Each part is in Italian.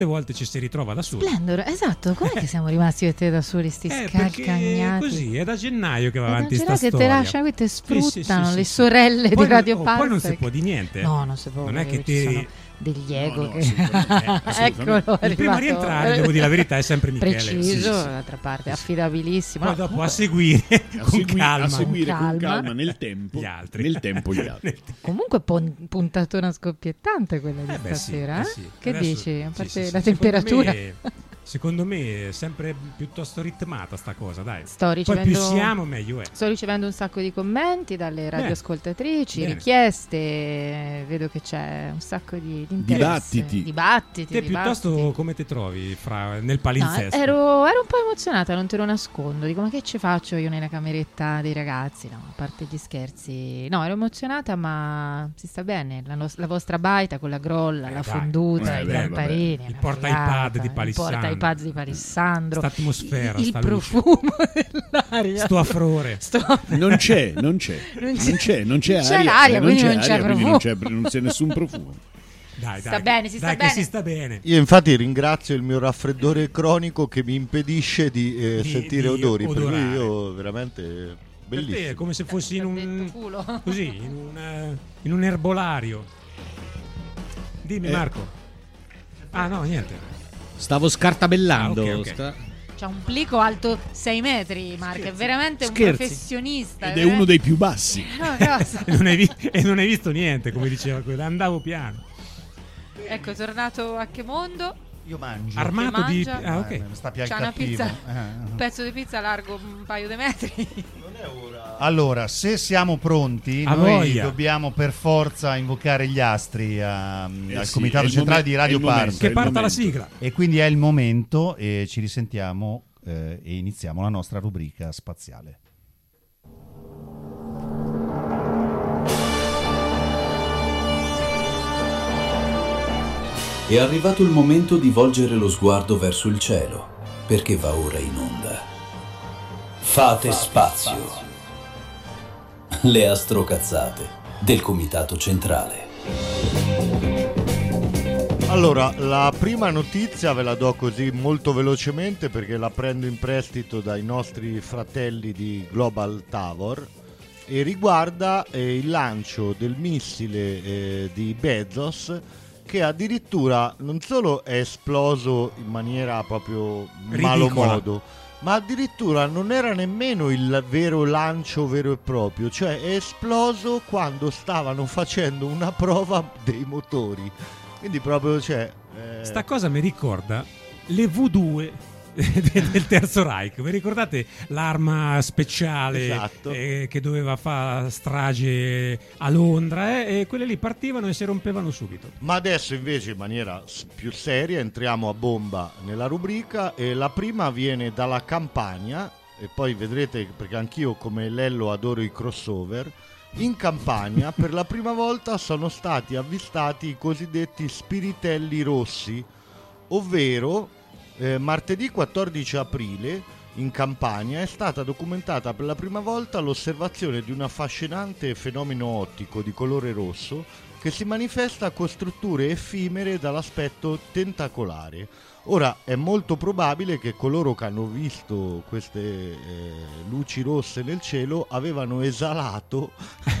volte ci si ritrova da soli. Splendoro, esatto. Com'è che siamo rimasti io e te da soli, sti scalcagnati? Così, è da gennaio che va avanti sta che storia. te lasciano, qui te sfruttano Sì, le sorelle poi, di Radio Poi non si Parsec. può di niente. No, non si può. Non è che ci sono degli ego che... Eccolo, il primo a rientrare, devo dire la verità, è sempre Michele. Preciso, d'altra parte, affidabilissimo. Poi dopo a seguire con calma. A seguire con calma nel tempo gli altri. Nel tempo gli altri. Comunque puntatona scoppiettante quella di stasera. Sì. Che Adesso, dici? A parte sì, la temperatura. Secondo me è sempre piuttosto ritmata sta cosa, dai. Poi più siamo meglio è. Sto ricevendo un sacco di commenti dalle radioascoltatrici, bene. richieste, vedo che c'è un sacco di interesse. Dibattiti. Te piuttosto come ti trovi nel palinsesto? No, ero un po' emozionata, non te lo nascondo. Dico, ma che ci faccio io nella cameretta dei ragazzi? No, a parte gli scherzi. No, ero emozionata, ma si sta bene. La vostra baita con la grolla, la fonduta, i lamparini, il porta-iPad di Palissandro. Porta-iPad di Palissandro. Sta atmosfera, il profumo dell'aria. Sto affrore. Non c'è aria, l'aria, quindi non c'è profumo. profumo. Non c'è nessun profumo. Dai, sta bene, si sta bene. Si sta bene. Io infatti ringrazio il mio raffreddore cronico che mi impedisce di sentire odori, per cui io veramente bellissimo. Per te è come se fossi in un erbolario. Dimmi Marco. Ah no, niente. Stavo scartabellando. Okay. C'ha un plico alto 6 metri, Marco, è veramente un professionista. Ed è uno dei più bassi. E non hai visto niente, come diceva quello, andavo piano. Ecco, è tornato a che mondo? Io mangio. Armato di... Ah, ok. Sta più c'ha una cattivo. pizza, un pezzo di pizza largo un paio di metri. Non è ora. Allora, se siamo pronti, A noi voglia. dobbiamo per forza invocare gli astri al sì, comitato centrale di Radio Parsec. Che parta la sigla. E quindi è il momento e ci risentiamo e iniziamo la nostra rubrica spaziale. È arrivato il momento di volgere lo sguardo verso il cielo, perché va ora in onda. Fate spazio. Le astrocazzate del Comitato Centrale. Allora, la prima notizia ve la do così molto velocemente perché la prendo in prestito dai nostri fratelli di Global Tower e riguarda il lancio del missile di Bezos, che addirittura non solo è esploso in maniera proprio malo modo, ma addirittura non era nemmeno il vero lancio vero e proprio, cioè è esploso quando stavano facendo una prova dei motori. Quindi proprio sta cosa mi ricorda le V2 del Terzo Reich. Vi ricordate l'arma speciale? Esatto. Che doveva fare strage a Londra e quelle lì partivano e si rompevano subito. Ma adesso invece in maniera più seria entriamo a bomba nella rubrica e la prima viene dalla Campania e poi vedrete, perché anch'io come Lello adoro i crossover. In Campania per la prima volta sono stati avvistati i cosiddetti spiritelli rossi, ovvero martedì 14 aprile in Campania è stata documentata per la prima volta l'osservazione di un affascinante fenomeno ottico di colore rosso che si manifesta con strutture effimere dall'aspetto tentacolare. Ora è molto probabile che coloro che hanno visto queste luci rosse nel cielo avevano esalato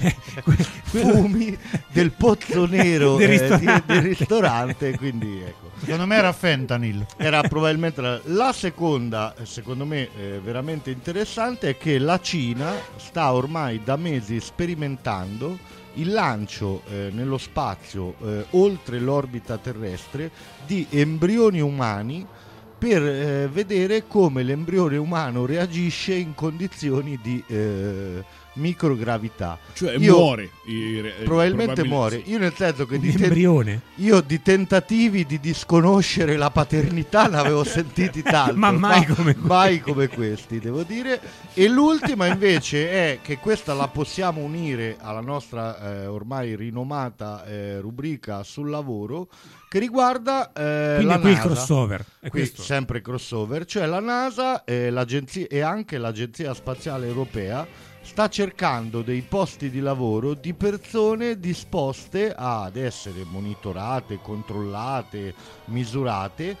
fumi del pozzo nero del ristorante, quindi ecco. Secondo me era fentanyl. Era probabilmente la seconda, secondo me veramente interessante, è che la Cina sta ormai da mesi sperimentando il lancio nello spazio oltre l'orbita terrestre di embrioni umani per vedere come l'embrione umano reagisce in condizioni di microgravità. Cioè muore. Probabilmente muore. Io nel senso che embrione. Io di tentativi di disconoscere la paternità ne avevo sentiti tanto, ma mai come questi, devo dire. E l'ultima invece è che questa la possiamo unire alla nostra ormai rinomata rubrica sul lavoro, che riguarda quindi la qui il NASA. crossover è qui questo. Sempre crossover, cioè la NASA l'agenzia, e anche l'Agenzia Spaziale Europea sta cercando dei posti di lavoro di persone disposte ad essere monitorate, controllate, misurate